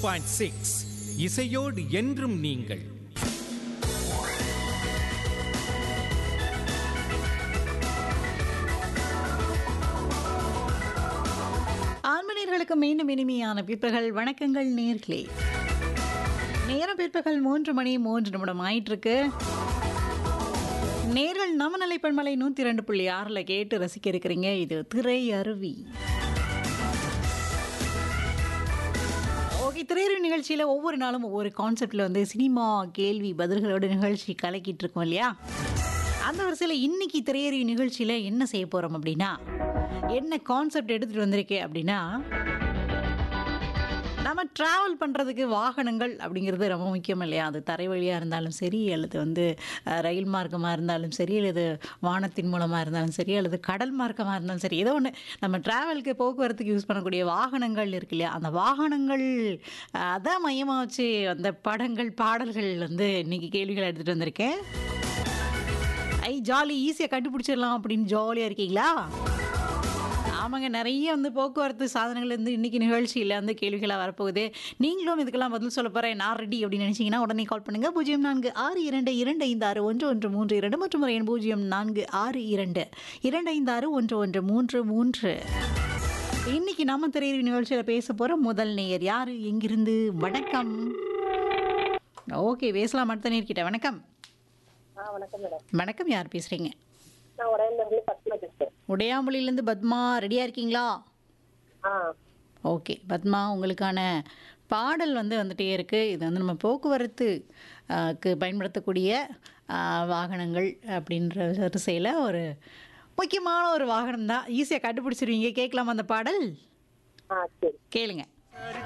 102.6 இசையோடு என்றும் நீங்கள். ஆன்மீனர்களுக்கு மீண்டும் இனிமையான பிற்பகல் வணக்கங்கள் நேர்களே. நேரம் பிற்பகல் 3:03 ஆயிட்டிருக்கு. நேர்கள் நம்ம நிலைப்பண்பலை 102.6 கேட்டு ரசிக்க இருக்கிறீங்க. இது திரை அருவி. ஓகே, திரையருவி நிகழ்ச்சியில் ஒவ்வொரு நாளும் ஒவ்வொரு கான்செப்டில் வந்து சினிமா கேள்வி பதில்களோட நிகழ்ச்சி கலக்கிட்டு இருக்கோம் இல்லையா? அந்த வரிசையில் இன்னைக்கு திரையருவி நிகழ்ச்சியில் என்ன செய்ய போகிறோம் அப்படின்னா, என்ன கான்செப்ட் எடுத்துகிட்டு வந்திருக்கேன் அப்படின்னா, நம்ம ட்ராவல் பண்ணுறதுக்கு வாகனங்கள் அப்படிங்கிறது ரொம்ப முக்கியம் இல்லையா? அது தரை வழியாக இருந்தாலும் சரி, அல்லது வந்து ரயில் மார்க்கமாக இருந்தாலும் சரி, அல்லது வானத்தின் மூலமாக இருந்தாலும் சரி, அல்லது கடல் மார்க்கமாக இருந்தாலும் சரி, ஏதோ ஒன்று நம்ம ட்ராவலுக்கு போக்குவரத்துக்கு யூஸ் பண்ணக்கூடிய வாகனங்கள் இருக்கு இல்லையா? அந்த வாகனங்கள் அதான் மையமாக வச்சு அந்த படங்கள் பாடல்கள் வந்து இன்றைக்கி கேள்விகள் எடுத்துகிட்டு வந்திருக்கேன். ஜாலி, ஈஸியாக கண்டுபிடிச்சிடலாம் அப்படின்னு ஜாலியாக இருக்கீங்களா? ஆமாங்க, நிறைய வந்து போக்குவரத்து சாதனங்கள் வந்து இன்றைக்கி நிகழ்ச்சியில் வந்து கேள்விகளாக வரப்போகுது. நீங்களும் இதுக்கெல்லாம் பதில் சொல்ல போகிறேன், நான் ரெடி அப்படின்னு நினச்சிங்கன்னா உடனே கால் பண்ணுங்கள். 0462256132 மற்றும் எண் 0462256133. இன்னைக்கு நம்ம திரையரங்கு நிகழ்ச்சியில் பேச போகிற முதல் நேயர் யார், எங்கிருந்து? வணக்கம். ஓகே, பேசலாம். அடுத்த நேர்கிட்ட. வணக்கம். வணக்கம் மேடம். வணக்கம், யார் பேசுகிறீங்க? நான் உடையாம்புலியிலிருந்து பத்மா பேசுறேன். உடையாம்புலியிலேருந்து பத்மா, ரெடியாக இருக்கீங்களா? ஓகே பத்மா, உங்களுக்கான பாடல் வந்து வந்துகிட்டே இருக்குது. இது வந்து நம்ம போக்குவரத்துக்கு பயன்படுத்தக்கூடிய வாகனங்கள் அப்படின்ற வரிசையில் ஒரு முக்கியமான ஒரு வாகனம் தான். ஈஸியாக கண்டுபிடிச்சிருவீங்க. கேட்கலாமா அந்த பாடல்? சரி, கேளுங்க.